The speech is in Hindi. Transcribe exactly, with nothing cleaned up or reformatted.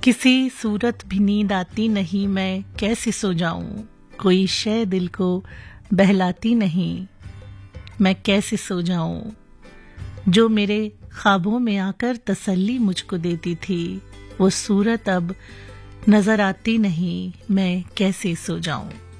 किसी सूरत भी नींद आती नहीं, मैं कैसे सो जाऊं। कोई शय दिल को बहलाती नहीं, मैं कैसे सो जाऊं। जो मेरे ख्वाबों में आकर तसल्ली मुझको देती थी, वो सूरत अब नजर आती नहीं, मैं कैसे सो जाऊं।